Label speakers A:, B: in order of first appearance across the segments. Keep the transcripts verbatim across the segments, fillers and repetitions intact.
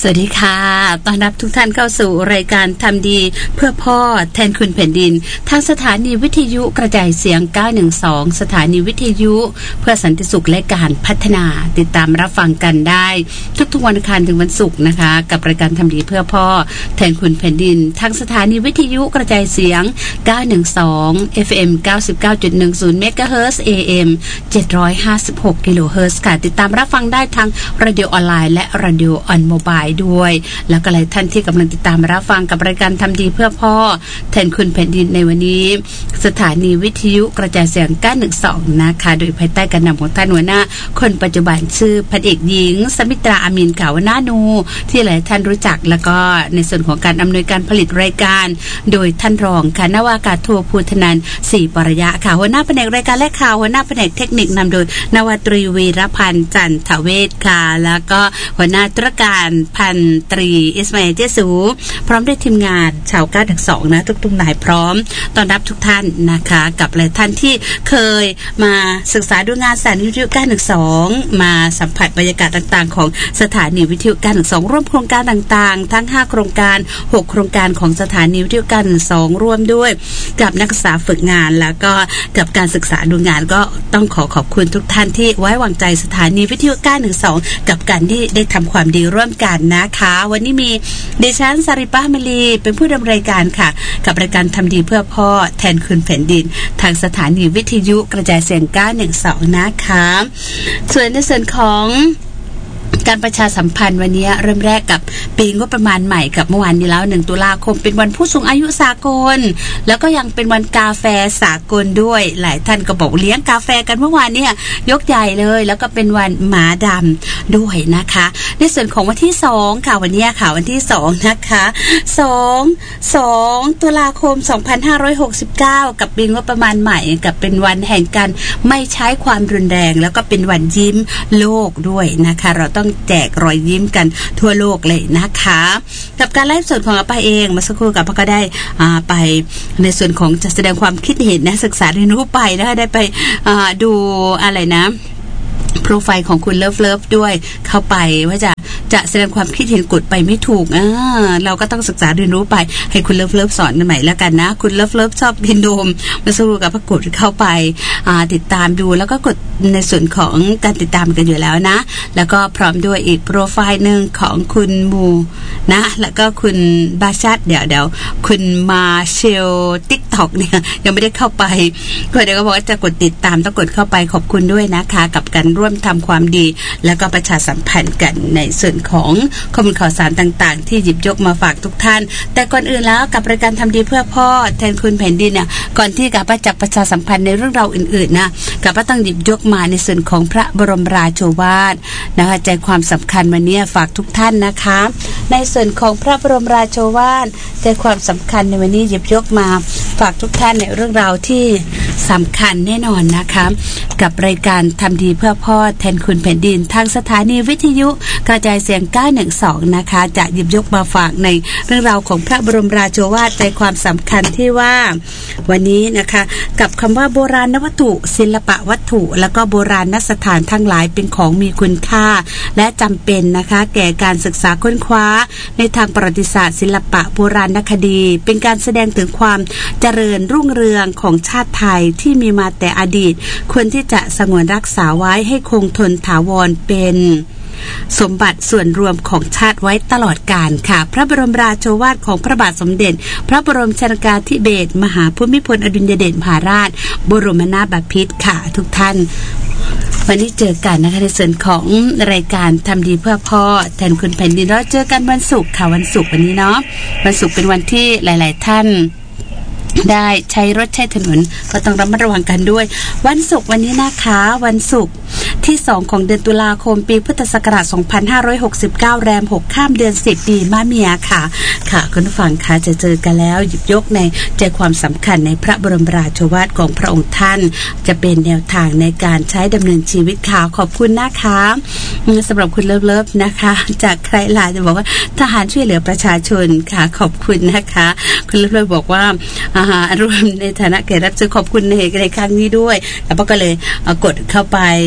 A: วัสดีค่ะต้อนรับทุกท่านเข้าสู่รายการทำดีเพื่อพ่อแทนคุณแผ่นดินทางสถานีวิทยุกระจายเสียงเก้าหนึ่งสองสถานีวิทยุเพื่อสันติสุขและการพัฒนาติดตามรับฟังกันได้ทุกๆวันอังคารถึงวันศุกร์นะคะกับรายการทำดีเพื่อพ่อแทนคุณแผ่นดินทางสถานีวิทยุกระจายเสียงเก้าหนึ่งสอง เอฟ เอ็ม เก้าสิบเก้าจุดหนึ่งศูนย์ เมกะเฮิรตซ์ เอ เอ็ม เจ็ดร้อยห้าสิบหกกิโลเฮิรตซ์ค่ะติดตามรับฟังได้ทางเรดิโอออนไลน์และเรดิโอออนโมบายด้วยแล้วก็หลายท่านที่กำลังติดตามรับฟังกับรายการทำดีเพื่อพ่อแทนคุณแผ่นดินในวันนี้สถานีวิทยุกระจายเสียงเก้าหนึ่งสองนะคะโดยภายใต้การนำของท่านหัวหน้าคนปัจจุบันชื่อพันเอกหญิงสมิตราอามินขาวนานูที่หลายท่านรู้จักแล้วก็ในส่วนของการอำนวยการผลิตรายการโดยท่านรองค่ะนาวากาศโทภูธนันท์ศรีปริยะค่ะหัวหน้าแผนกรายการและข่าวหัวหน้าแผนกเทคนิคนำโดยนาวาตรีวีรพันธ์จันทเวชค่ะแล้วก็หัวหน้าธุรการพันตรีอิสมาอิลเจสูพร้อมด้วยทีมงานชาวเก้าหนึ่งสองนะทุกๆนายพร้อมต้อนรับทุกท่านนะคะกับหลายท่านที่เคยมาศึกษาดูงานสถานีวิทยุเก้าหนึ่งสองมาสัมผัสบรรยากาศต่างๆของสถานีวิทยุเก้าหนึ่งสองร่วมโครงการต่างๆทั้งห้าโครงการหกโครงการของสถานีวิทยุเก้าหนึ่งสองร่วมด้วยกับนักศึกษาฝึกงานแล้วก็กับการศึกษาดูงานก็ต้องขอขอบคุณทุกท่านที่ไว้วางใจสถานีวิทยุเก้าหนึ่งสองกับการที่ได้ทำความดีร่วมกันนะคะวันนี้มีดิฉันสริปะมลีเป็นผู้ดำเนินรายการค่ะกับรายการทำดีเพื่อพ่อแทนคุณแผ่นดินทางสถานีวิทยุกระจายเสียงเก้าหนึ่งสองนะคะส่วนในส่วนของการประชาสัมพันธ์วันนี้เริ่มแรกกับปีงบประมาณใหม่กับเมื่อวานนี้แล้วหนึ่งตุลาคมเป็นวันผู้สูงอายุสากลแล้วก็ยังเป็นวันกาแฟสากลด้วยหลายท่านก็บอกเลี้ยงกาแฟกันเมื่อวานเนี่ยยกใหญ่เลยแล้วก็เป็นวันหมาดำด้วยนะคะในส่วนของวันที่สองค่ะวันนี้ค่ะวันที่สองนะคะสอง สองตุลาคมสองพันห้าร้อยหกสิบเก้ากับปีงบประมาณใหม่กับเป็นวันแห่งการไม่ใช้ความรุนแรงแล้วก็เป็นวันยิ้มโลกด้วยนะคะเราต้องแจกรอยยิ้มกันทั่วโลกเลยนะคะกับการไลฟ์สดของอาป้าเองมาสักครู่กับป้าก็ได้ไปในส่วนของจะแสดงความคิดเห็นนะศึกษาเรียนรู้ไปนะคะได้ไปดูอะไรนะโปรไฟล์ของคุณเลิฟเลิฟด้วยเข้าไปว่าจะจะแสดงความคิดเห็นกดไปไม่ถูกอ่าเราก็ต้องศึกษาเรียนรู้ไปให้คุณเลิฟเลิฟสอนกันใหม่แล้วกันนะคุณเลิฟเลิฟชอบกินโดมมาสู้กับประกดเข้าไปอ่าติดตามดูแล้วก็กดในส่วนของการติดตามกันอยู่แล้วนะแล้วก็พร้อมด้วยอีกโปรไฟล์นึงของคุณมูนะแล้วก็คุณบาชัดเดี๋ยวเดี๋ยวคุณมาเชล TikTok เนี่ยยังไม่ได้เข้าไปก็เดี๋ยวก็บอกว่าจะกดติดตามต้องกดเข้าไปขอบคุณด้วยนะคะกับการร่วมทำความดีแล้วก็ประชาสัมพันธ์กันในส่วนของข้อมูลข่าวสารต่างๆที่หยิบยกมาฝากทุกท่านแต่ก่อนอื่นแล้วกับรายการทำดีเพื่อพ่อแทนคุณแผ่นดินเนี่ยก่อนที่กับจะประชาสัมพันธ์ในเรื่องราวอื่นๆนะกับว่าต้องหยิบยกมาในส่วนของพระบรมราโชวาทนะคะใจความสำคัญวันนี้ฝากทุกท่านนะคะในส่วนของพระบรมราโชวาทใจความสำคัญในวันนี้หยิบยกมาฝากทุกท่านในเรื่องราวที่สำคัญแน่นอนนะคะกับรายการทำดีเพื่อพ่อแทนคุณแผ่นดินทางสถานีวิทยุกระจายเสียงเก้าหนึ่งสองนะคะจะหยิบยกมาฝากในเรื่องราวของพระบรมราโชวาทใจความสำคัญที่ว่าวันนี้นะคะกับคำว่าโบราณวัตถุศิลปะวัตถุแล้วก็โบราณสถานทั้งหลายเป็นของมีคุณค่าและจำเป็นนะคะแก่การศึกษาค้นคว้าในทางประวัติศาสตร์ศิลปะโบราณคดีเป็นการแสดงถึงความเจริญรุ่งเรืองของชาติไทยที่มีมาแต่อดีตควรที่จะสงวนรักษาไว้ให้คงทนถาวรเป็นสมบัติส่วนรวมของชาติไว้ตลอดกาลค่ะพระบรมราโชวาทของพระบาทสมเด็จพระบรมชนกาธิเบศรมหาภูมิพลอดุลยเดชมหาราชบรมนาถบพิตรค่ะทุกท่านวันนี้เจอกันนะคะในส่วนของรายการทำดีเพื่อพ่อแทนคุณแผ่นดินเราเจอกันวันศุกร์ค่ะวันศุกร์วันนี้เนาะวันศุกร์เป็นวันที่หลายๆท่านได้ใช้รถใช้ถนนก็ต้องระมัดระวังกันด้วยวันศุกร์วันนี้นะคะวันศุกร์ที่สองของเดือนตุลาคมปีพุทธศักราชสองพันห้าร้อยหกสิบเก้าแรมหกข้ามเดือนสิบปีมะเมียค่ะค่ะคุณผู้ฟังค่ะจะเจอกันแล้วหยิบยกในใจความสำคัญในพระบรมราโชวาทของพระองค์ท่านจะเป็นแนวทางในการใช้ดำเนินชีวิตค่ะขอบคุณนะคะสำหรับคุณเลิฟๆนะคะจากใครหลายจะบอกว่าทหารช่วยเหลือประชาชนค่ะขอบคุณนะคะคุณเลิฟๆบอกว่าร่วมในฐานะแขกรับเชิญขอบคุณในในครั้งนี้ด้วยแล้วก็เลยกดเข้าไปนะคะ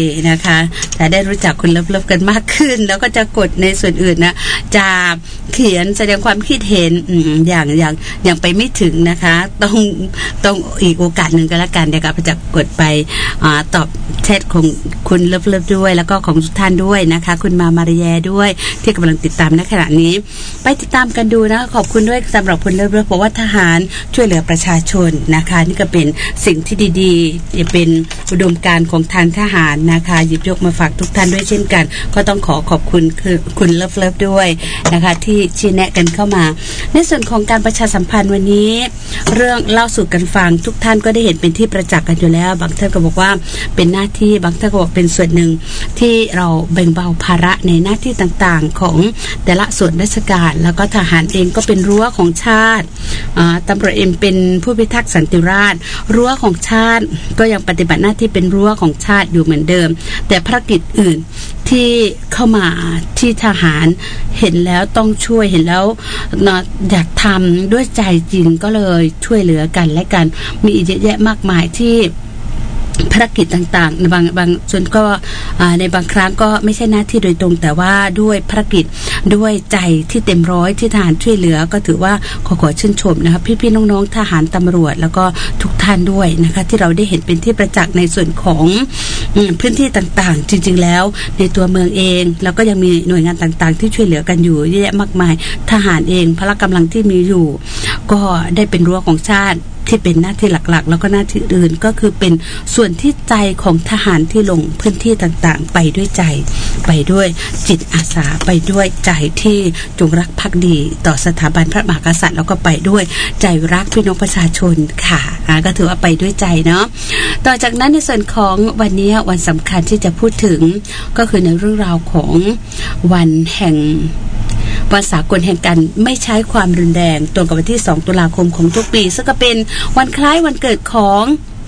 A: นะคะแต่ได้รู้จักคุณเลิฟๆกันมากขึ้นแล้วก็จะกดในส่วนอื่นนะจะเขียนแสดงความคิดเห็นอย่างอย่างอย่างไปไม่ถึงนะคะต้องต้องอีกโอกาสหนึ่งก็แล้วกันเดี๋ยวก็จะกดไปอ่าตอบแชทของคุณเลิฟๆด้วยแล้วก็ของทุกท่านด้วยนะคะคุณมามาริแยด้วยที่กำลังติดตามในขณะนี้ไปติดตามกันดูนะขอบคุณด้วยสำหรับคุณเลิฟๆเพราะว่าทหารช่วยเหลือประชาชนนะคะนี่ก็เป็นสิ่งที่ดีๆเป็นอุดมการณ์ของทางทหารนะคะหยิบยกมาฝากทุกท่านด้วยเช่นกันก็ต้องขอขอบคุณคือคุณเลิฟๆด้วยนะคะที่ชี้แนะกันเข้ามาในส่วนของการประชาสัมพันธ์วันนี้เรื่องเล่าสู่กันฟังทุกท่านก็ได้เห็นเป็นที่ประจักษ์กันอยู่แล้วบางท่านก็บอกว่าเป็นหน้าที่บางท่านก็บอกเป็นส่วนหนึ่งที่เราแบ่งเบาภาระในหน้าที่ต่างๆของแต่ละส่วนราชการแล้วก็ทหารเองก็เป็นรั้วของชาติตำรวจเองเป็นผู้พิทักษ์สันติราษฎร์รั้วของชาติก็ยังปฏิบัติหน้าที่เป็นรั้วของชาติอยู่เหมือนเดิมแต่ภารกิจอื่นที่เข้ามาที่ทหารเห็นแล้วต้องช่วยเห็นแล้วอยากทำด้วยใจจริงก็เลยช่วยเหลือกันและกันมีเยอะแยะมากมายที่ภารกิจต่างๆในบางบางส่วนก็ในบางครั้งก็ไม่ใช่หน้าที่โดยตรงแต่ว่าด้วยภารกิจด้วยใจที่เต็มร้อยที่ทหารช่วยเหลือก็ถือว่าขอขอชื่นชมนะคะพี่ๆน้องๆทหารตำรวจแล้วก็ทุกท่านด้วยนะคะที่เราได้เห็นเป็นที่ประจักษ์ในส่วนของพื้นที่ต่างๆจริงๆแล้วในตัวเมืองเองแล้วก็ยังมีหน่วยงานต่างๆที่ช่วยเหลือกันอยู่เยอะแยะมากมายทหารเองพละกำลังที่มีอยู่ก็ได้เป็นรั้วของชาติที่เป็นหน้าที่หลักๆแล้วก็หน้าที่อื่นก็คือเป็นส่วนที่ใจของทหารที่ลงพื้นที่ต่างๆไปด้วยใจไปด้วยจิตอาสาไปด้วยใจที่จงรักภักดีต่อสถาบันพระมหากษัตริย์แล้วก็ไปด้วยใจรักพี่น้องประชาชนค่ะก็ถือว่าไปด้วยใจเนาะต่อจากนั้นในส่วนของวันนี้วันสำคัญที่จะพูดถึงก็คือในเรื่องราวของวันแห่งวันสากลแห่งการไม่ใช้ความรุนแรงตรงกับวันที่สองตุลาคมของทุกปีซึ่งก็เป็นวันคล้ายวันเกิดของ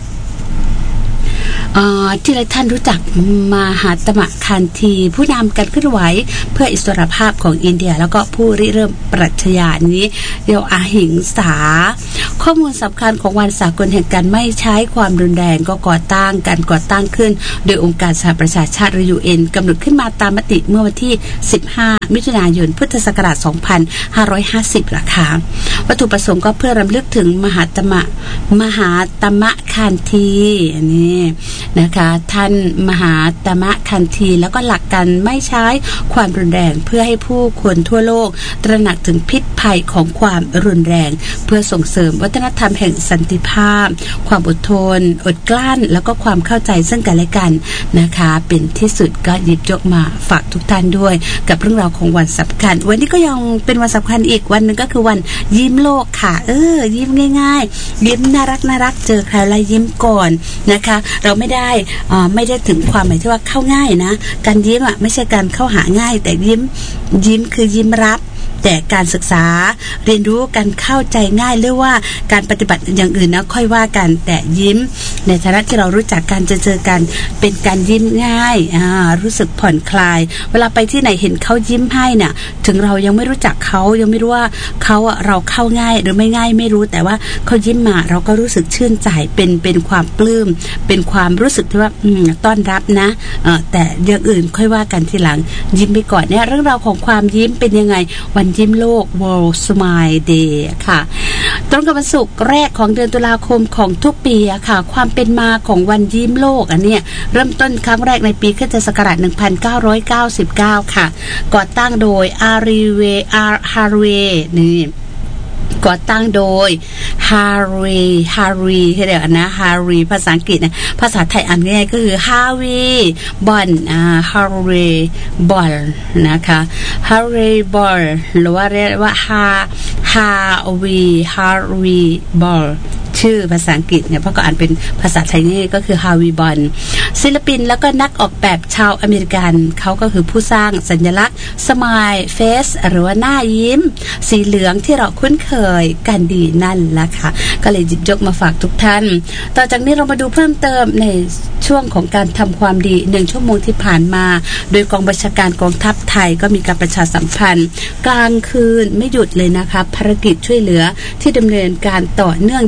A: ที่หลายท่านรู้จักมหาตมะคันธีผู้นำการเคลื่อนไหวเพื่ออิสรภาพของอินเดียแล้วก็ผู้ริเริ่มปรัชญานี้เรียกอหิงสาข้อมูลสำคัญของวันสากลแห่งการไม่ใช้ความรุนแรงก็ก่อตั้งการก่อตั้งขึ้นโดยองค์การสหประชาชาติหรือ ยู เอ็น กำหนดขึ้นมาตามมติเมื่อวันที่สิบห้ามิถุนายนพุทธศักราชสองพันห้าร้อยห้าสิบล่ะค่ะวัตถุประสงค์ก็เพื่อรำลึกถึงมหาตมะมหาตมะคันธีอันนี้นะคะท่านมหาตมะคันธีแล้วก็หลักการไม่ใช้ความรุนแรงเพื่อให้ผู้คนทั่วโลกตระหนักถึงพิษภัยของความรุนแรงเพื่อส่งเสริมวัฒนธรรมแห่งสันติภาพความอดทนอดกลั้นแล้วก็ความเข้าใจซึ่งกันและกันนะคะเป็นที่สุดก็หยิบยกมาฝากทุกท่านด้วยกับเรื่องราวของวันสำคัญวันนี้ก็ยังเป็นวันสำคัญอีกวันนึงก็คือวันยิ้มโลกค่ะเออยิ้มง่ายๆยิ้มน่ารักน่ารักเจอใครแล้วยิ้มก่อนนะคะเราไม่ได้อ่าไม่ได้ถึงความหมายที่ว่าเข้าง่ายนะการยิ้มอ่ะไม่ใช่การเข้าหาง่ายแต่ยิ้มยิ้มคือยิ้มรับแต่การศึกษาเรียนรู้การเข้าใจง่ายหรือว่าการปฏิบัติอย่างอื่นนะค่อยว่ากันแต่ยิ้มในฐานะที่เรารู้จักกันจะเจอกันเป็นการยิ้มง่ายอ่ารู้สึกผ่อนคลายเวลาไปที่ไหนเห็นเขายิ้มให้เนี่ยถึงเรายังไม่รู้จักเขายังไม่รู้ว่าเขาอ่ะเราเข้าง่ายหรือไม่ง่ายไม่รู้แต่ว่าเขายิ้มมาเราก็รู้สึกชื่นใจเป็นเป็นความปลื้มเป็นความรู้สึกที่ว่าอืมต้อนรับนะเอ่อแต่อย่างอื่นค่อยว่ากันทีหลังยิ้มไปก่อนเนี่ยเรื่องราวของความยิ้มเป็นยังไงวันยิ้มโลก World Smile Day ค่ะตรงกับวันศุกร์แรกของเดือนตุลาคมของทุกปีอะค่ะความเป็นมาของวันยิ้มโลกอันเนี้ยเริ่มต้นครั้งแรกในปีคริสตศักราชหนึ่งพันเก้าร้อยเก้าสิบเก้าค่ะก่อตั้งโดยอารีเวอาร์ฮาร์เวนี่ก่อตั้งโดยฮาร์เวฮาร์วีเดี๋ยวนะฮาร์วีภาษาอังกฤษนะภาษาไทยอ่านง่ายก็คือฮาร์วีบอลอ่าฮาร์วีบอลนะคะฮาร์วีบอลหรือว่าเรียกว่าฮาฮาวีฮาร์วีบอลชื่อภาษาอังกฤษเนี่ยเพราะก็อ่านเป็นภาษาไทยนี่ก็คือฮาวีบอลศิลปินแล้วก็นักออกแบบชาวอเมริกันเขาก็คือผู้สร้างสัญลักษณ์สมายเฟสหรือว่าหน้ายิ้มสีเหลืองที่เราคุ้นเคยกันดีนั่นแหละค่ะก็เลยหยิบยกมาฝากทุกท่านต่อจากนี้เรามาดูเพิ่มเติมในช่วงของการทำความดีหนึ่งชั่วโมงที่ผ่านมาโดยกองบัญชาการกองทัพไทยก็มีการประชาสัมพันธ์กลางคืนไม่หยุดเลยนะคะภารกิจช่วยเหลือที่ดำเนินการต่อเนื่องยี่สิบสี่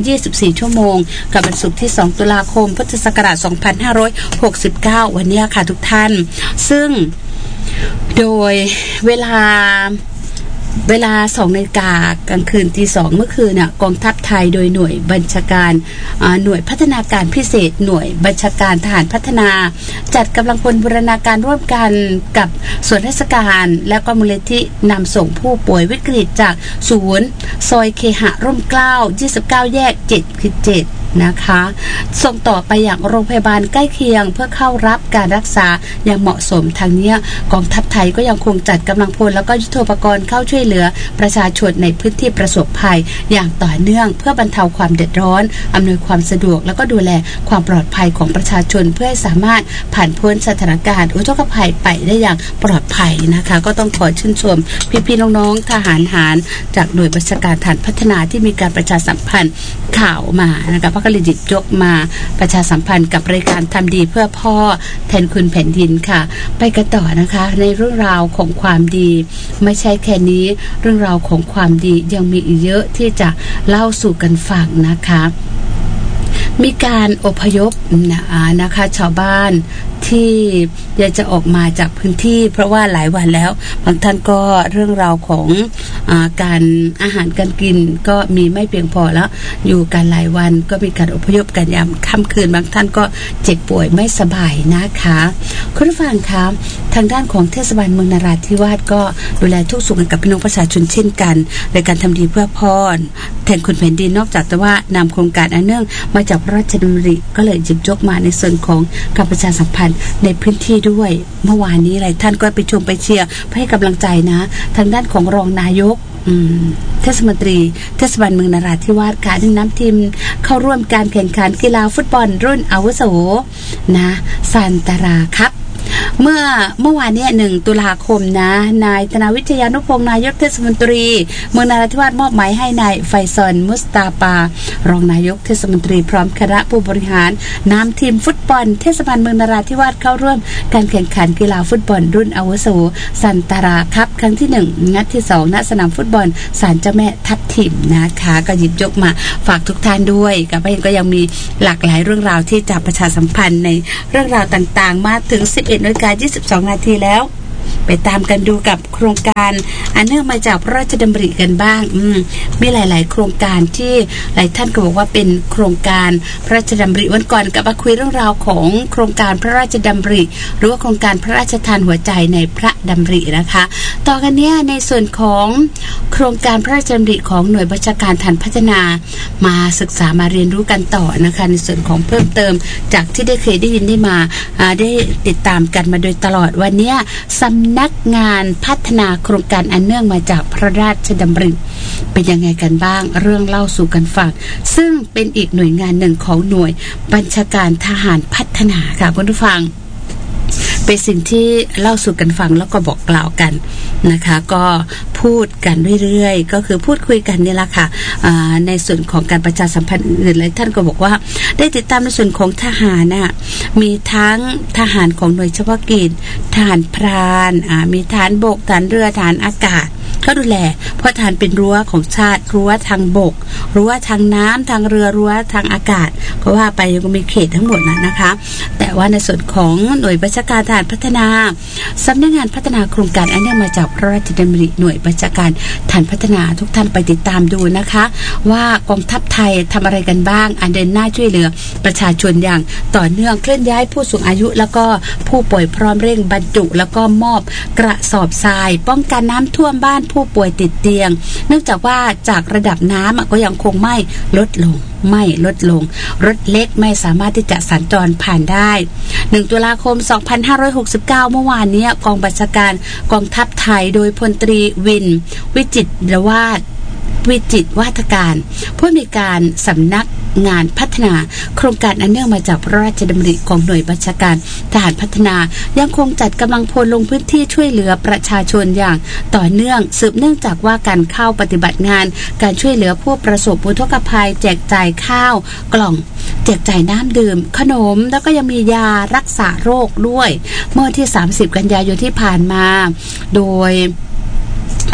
A: สี่ชั่วโมงกับวันศุกร์ที่สองตุลาคมพุทธศักราชสองพันห้าร้อยหกสิบเก้าวันนี้ค่ะทุกท่านซึ่งโดยเวลาเวลาสองนาฬิกากลางคืนตีสองเมื่อคืนน่ะกองทัพไทยโดยหน่วยบัญชาการหน่วยพัฒนาการพิเศษหน่วยบัญชาการทหารพัฒนาจัดกำลังพลบูรณาการร่วมกันกับส่วนราชการและก็มูลนิธินำส่งผู้ป่วยวิกฤตจากศูนย์ซอยเคหะร่มเกล้ายี่สิบเก้าแยกเจ็ดคือเจ็ดนะคะส่งต่อไปอย่างโรงพยาบาลใกล้เคียงเพื่อเข้ารับการรักษาอย่างเหมาะสมทางนี้กองทัพไทยก็ยังคงจัดกำลังพลแล้วก็ยุทโธปกรณ์เข้าช่วยเหลือประชาชนในพื้นที่ประสบภัยอย่างต่อเนื่องเพื่อบรรเทาความเดือดร้อนอำนวยความสะดวกแล้วก็ดูแลความปลอดภัยของประชาชนเพื่อให้สามารถผ่านพ้นสถานการณ์อุทกภัยไปได้อย่างปลอดภัยนะคะก็ต้องขอชื่นชมพี่ๆน้องๆทหารหารจากหน่วยบัญชาการทหารพัฒนาที่มีการประชาสัมพันธ์ข่าวมานะคะก็เลยหยิบยกมาประชาสัมพันธ์กับรายการทำดีเพื่อพ่อแทนคุณแผ่นดินค่ะไปกันต่อนะคะในเรื่องราวของความดีไม่ใช่แค่นี้เรื่องราวของความดียังมีอีกเยอะที่จะเล่าสู่กันฟังนะคะมีการอพยพนะคะชาวบ้านที่อยากจะออกมาจากพื้นที่เพราะว่าหลายวันแล้วบางท่านก็เรื่องราวของอาการอาหารการกินก็มีไม่เพียงพอแล้วอยู่กันหลายวันก็มีการอพยพกันยามค่ำคืนบางท่านก็เจ็บป่วยไม่สบายนะคะคุณผู้ฟังคะทางด้านของเทศบาลเมืองนราธิวาสก็ดูแลทุกสุขกับพี่น้องประชาชนเช่นกันในการทำดีเพื่อพ่อแทนคุณแผ่นดินนอกจากแต่ว่านำโครงการอันเนื่องมาจากพระราชดำริก็เลยหยิบยกมาในส่วนของการประชาสัมพันธ์ในพื้นที่ด้วยเมื่อวานนี้หลายท่านก็ไปชมไปเชียร์ให้กำลังใจนะทางด้านของรองนายกเทศมนตรีเทศบาลเมืองนราธิวาสค่ะได้นำทีมเข้าร่วมการแข่งขันกีฬาฟุตบอลรุ่นอาวุโสนะซันตาราครับเมื่อเมื่อวานนี้หนึ่งตุลาคมนะนายธนาวิทยานุพงศ์นายกเทศมนตรีเมืองนราธิวาสมอบหมายให้นายไฟซอนมุสตาปารองนายกเทศมนตรีพร้อมคณะผู้บริหารนำทีมฟุตบอลเทศบาลเมืองนราธิวาสเข้าร่วมการแข่งขันกีฬาฟุตบอลรุ่นอาวุโสซันตาราครับครั้งที่หนึ่งนัดที่สองณสนามฟุตบอลศาลเจ้าแม่ทับทิมนะคะก็หยิบยกมาฝากทุกท่านด้วยกับเองก็ยังมีหลากหลายเรื่องราวที่จะประชาสัมพันธ์ในเรื่องราวต่างๆมาถึงสิบเอ็ดนาฬิกายี่สิบสองนาทีแล้วไปตามกันดูกับโครงการอันเนื่องมาจากพระราชดำริกันบ้างมีหลายๆโครงการที่หลายท่านก็บอกว่าเป็นโครงการพระราชดำริวันก่อนกับมาคุยเรื่องราวของโครงการพระราชดำริหรือว่าโครงการพระราชทานหัวใจในพระดำรินะคะต่อกันเนี้ยในส่วนของโครงการพระราชดำริของหน่วยบัญชาการทหารพัฒนามาศึกษามาเรียนรู้กันต่อนะคะในส่วนของเพิ่มเติมจากที่ได้เคยได้ยินได้มาได้ติดตามกันมาโดยตลอดวันนี้สำนักงานพัฒนาโครงการอันเนื่องมาจากพระราชดำริเป็นยังไงกันบ้างเรื่องเล่าสู่กันฟังซึ่งเป็นอีกหน่วยงานหนึ่งของหน่วยบัญชาการทหารพัฒนาค่ะคุณผู้ฟังเป็นสิ่งที่เล่าสู่กันฟังแล้วก็บอกกล่าวกันนะคะก็พูดกันเรื่อยๆก็คือพูดคุยกันนี่แหละค่ะในส่วนของการประชาสัมพันธ์อื่นๆหลายท่านก็บอกว่าได้ติดตามในส่วนของทหารน่ะมีทั้งทหารของหน่วยเฉพาะกิจทหารพรานมีทหารบกทหารเรือทหารอากาศก็ดูแลเพราะทหารเป็นรั้วของชาติรั้วทางบกรั้วทางน้ำทางเรือรั้วทางอากาศก็ว่าไปยังมีเขตทั้งหมดนะนะคะแต่ว่าในส่วนของหน่วยบัญชาการทหารพัฒนาสำนักงานพัฒนาโครงการอันเนื่องมาจากพระราชดำริหน่วยบัญชาการทหารพัฒนาทุกท่านไปติดตามดูนะคะว่ากองทัพไทยทำอะไรกันบ้างอันเดินหน้าช่วยเหลือประชาชนอย่างต่อเนื่องเคลื่อนย้ายผู้สูงอายุแล้วก็ผู้ป่วยพร้อมเร่งบรรจุแล้วก็มอบกระสอบทรายป้องกันน้ำท่วมบ้านผู้ป่วยติดเตียงเนื่องจากว่าจากระดับน้ำก็ยังคงไม่ลดลงไม่ลดลงรถเล็กไม่สามารถที่จะสัญจรผ่านได้หนึ่งตุลาคมสองพันห้าร้อยหกสิบเก้าเมื่อวานนี้กองบัญชาการกองทัพไทยโดยพลตรีวินวิจิตรวาทวิจิตรวาทการผู้อำนวยการสำนักงานพัฒนาโครงการอันเนื่องมาจากพระราชดำริของหน่วยบัญชาการทหารพัฒนายังคงจัดกำลังพลลงพื้นที่ช่วยเหลือประชาชนอย่างต่อเนื่องสืบเนื่องจากว่าการเข้าปฏิบัติงานการช่วยเหลือผู้ประสบอุทกภัยแจกจ่ายข้าวกล่องแจกจ่ายน้ำดื่มขนมแล้วก็ยังมียารักษาโรคด้วยเมื่อที่สามสิบกันยายนที่ผ่านมาโดย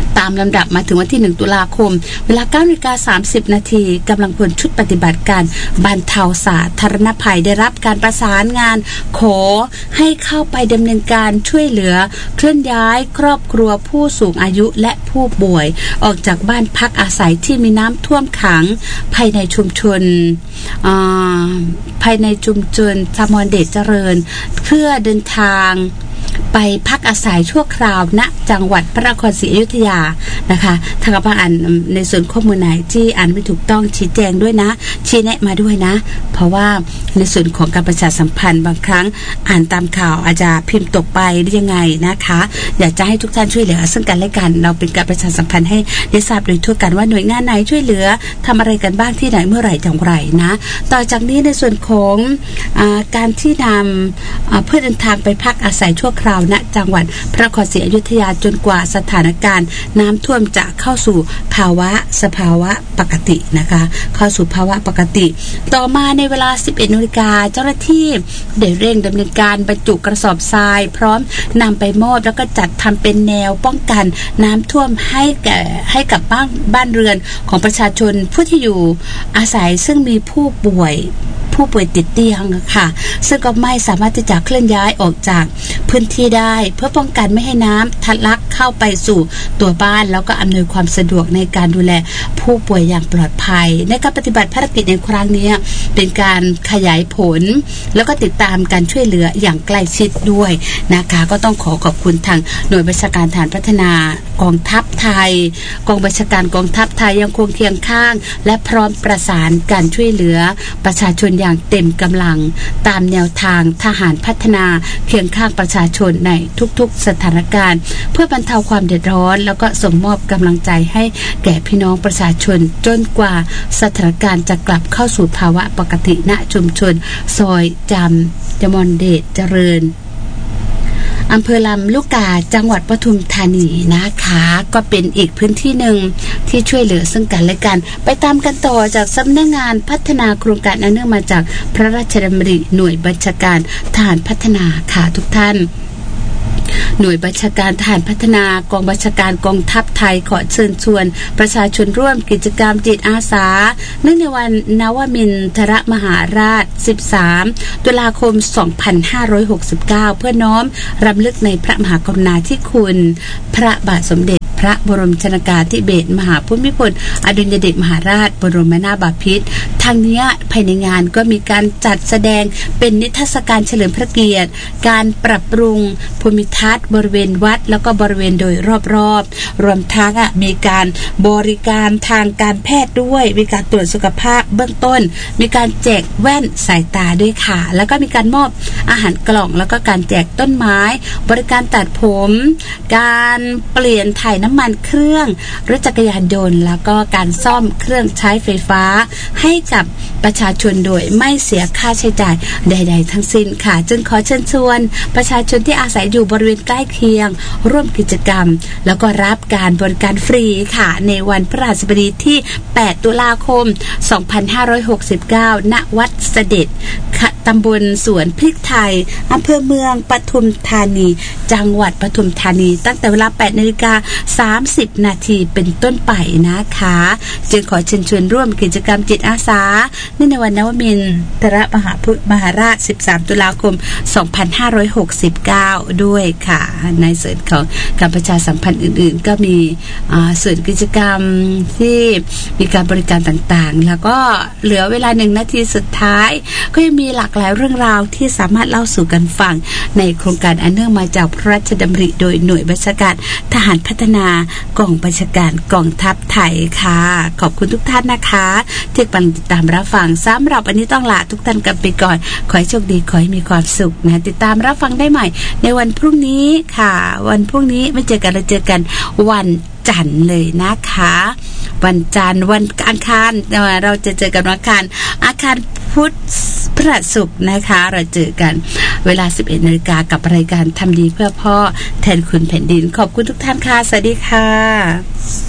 A: ตามลำดับมาถึงวันที่หนึ่งตุลาคมเวลา เก้านาฬิกาสามสิบนาทีกำลังพลชุดปฏิบัติการบรรเทาสาธารณภัยได้รับการประสานงานขอให้เข้าไปดำเนินการช่วยเหลือเคลื่อนย้ายครอบครัวผู้สูงอายุและผู้ป่วยออกจากบ้านพักอาศัยที่มีน้ำท่วมขังภายในชุมชนภายในชุมชนสมรเดชเจริญเพื่อเดินทางไปพักอาศัยชั่วคราวณจังหวัดพระนครศรีอยุธยานะคะทางการอ่านในส่วนข้อมูลไหนที่อ่านไม่ถูกต้องชี้แจงด้วยนะชี้แนะมาด้วยนะเพราะว่าในส่วนของการประชาสัมพันธ์บางครั้งอ่านตามข่าวอาจจะพิมพ์ตกไปหรือยังไงนะคะอยากจะให้ทุกท่านช่วยเหลือซึ่งกันและกันเราเป็นการประชาสัมพันธ์ให้ได้ทราบโดยทั่วกันว่าหน่วยงานไหนช่วยเหลือทำอะไรกันบ้างที่ไหนเมื่อไหร่อย่างไรนะต่อจากนี้ในส่วนของอ่าการที่นำอ่าเพื่อเดินทางไปพักอาศัยชั่วคราวณจังหวัดพระนครศรีอยุธยาจนกว่าสถานการณ์น้ำท่วมจะเข้าสู่ภาวะสภาวะปกตินะคะเข้าสู่ภาวะปกติต่อมาในเวลา สิบเอ็ดนาฬิกา เจ้าหน้าที่ได้เร่งดำเนินการบรรจุกระสอบทรายพร้อมนำไปมอบแล้วก็จัดทำเป็นแนวป้องกันน้ำท่วมให้แก่ให้กับบ้านบ้านเรือนของประชาชนผู้ที่อยู่อาศัยซึ่งมีผู้ป่วยผู้ป่วยติดเตียงค่ะซึ่งก็ไม่สามารถที่จะเคลื่อนย้ายออกจากพื้นที่ได้เพื่อป้องกันไม่ให้น้ำทะลักเข้าไปสู่ตัวบ้านแล้วก็อำนวยความสะดวกในการดูแลผู้ป่วยอย่างปลอดภัยในการปฏิบัติภารกิจในครั้งนี้เป็นการขยายผลแล้วก็ติดตามการช่วยเหลืออย่างใกล้ชิดด้วยนะคะก็ต้องขอขอบคุณทางหน่วยบัญชาการฐานพัฒนากองทัพไทยกองบัญชาการกองทัพไทยยังคงเคียงข้างและพร้อมประสานการช่วยเหลือประชาชนอย่างเต็มกำลังตามแนวทางทหารพัฒนาเคียงข้างประชาชนในทุกๆสถานการณ์เพื่อบรรเทาความเดือดร้อนแล้วก็ส่งมอบกำลังใจให้แก่พี่น้องประชาชนจนกว่าสถานการณ์จะกลับเข้าสู่ภาวะปกติณชุมชนซอยจำจมรเดชเจริญอำเภอลำลูกกาจังหวัดปทุมธานีนะคะก็เป็นอีกพื้นที่หนึ่งที่ช่วยเหลือซึ่งกันและกันไปตามกันต่อจากสำนักงานพัฒนาโครงการอันเนื่องมาจากพระราชดำริหน่วยบัญชาการทหารพัฒนาค่ะทุกท่านหน่วยบัญชาการทหารพัฒนากองบัญชาการกองทัพไทยขอเชิญชวนประชาชนร่วมกิจกรรมจิตอาสาเนื่องในวันนวมินทรมหาราชสิบสามตุลาคมสองพันห้าร้อยหกสิบเก้าเพื่อน้อมรำลึกในพระมหากรุณาธิคุณพระบาทสมเด็จพระบรมชนกาธิเบศรมหาภูมิพลอดุลยเดชมหาราชบรมนาถบพิตรทางนี้ภายในงานก็มีการจัดแสดงเป็นนิทรรศการเฉลิมพระเกียรติการปรับปรุงภูมิทัศน์บริเวณวัดแล้วก็บริเวณโดยรอบๆรวมทั้งมีการบริการทางการแพทย์ด้วยมีการตรวจสุขภาพเบื้องต้นมีการแจกแว่นสายตาด้วยค่ะแล้วก็มีการมอบอาหารกล่องแล้วก็การแจกต้นไม้บริการตัดผมการเปลี่ยนถ่ายน้ำมันเครื่องรถจักรยานยนต์แล้วก็การซ่อมเครื่องใช้ไฟฟ้าให้กับประชาชนโดยไม่เสียค่าใช้จ่ายใดๆทั้งสิ้นค่ะจึงขอเชิญชวนประชาชนที่อาศัยอยู่บริเวณใกล้เคียงร่วมกิจกรรมแล้วก็รับการบริการฟรีค่ะในวันพฤหัสบดีที่แปดตุลาคมสองพันห้าร้อยหกสิบเก้าณวัดเสด็จตำบลสวนพริกไทยอำเภอเมืองปทุมธานีจังหวัดปทุมธานีตั้งแต่เวลา แปดนาฬิกาสามสิบนาทีเป็นต้นไปนะคะจึงขอเชิญชวนร่วมกิจกรรมจิตอาสาในวันนวมินทรมหาพุมหาราชสิบสามตุลาคมสองพันห้าร้อยหกสิบเก้าด้วยค่ะในส่วนของการประชาสัมพันธ์อื่นๆก็มีส่วนกิจกรรมที่มีการบริการต่างๆแล้วก็เหลือเวลาหนึ่งนาทีสุดท้ายก็ยังมีหลากหลายเรื่องราวที่สามารถเล่าสู่กันฟังในโครงการอันเนื่องมาจากพระราชดำริโดยหน่วยบัญชาการทหารพัฒนากองบัญชาการกองทัพไทยค่ะขอบคุณทุกท่านนะคะที่กำลังติดตามรับฟังสำหรับวันนี้ต้องลาทุกท่านกันไปก่อนขอให้โชคดีขอให้มีความสุขนะติดตามรับฟังได้ใหม่ในวันพรุ่งนี้ค่ะวันพรุ่งนี้ไม่เจอกันเราเจอกันวันจันทร์เลยนะคะวันจันทร์วันอังคารเราจะเจอกันวันอังคารอาคารพุธพฤหัสศุกร์นะคะเราเจอกันเวลา สิบเอ็ดนาฬิกากับรายการทำดีเพื่อพ่อแทนคุณแผ่นดินขอบคุณทุกท่านค่ะสวัสดีค่ะ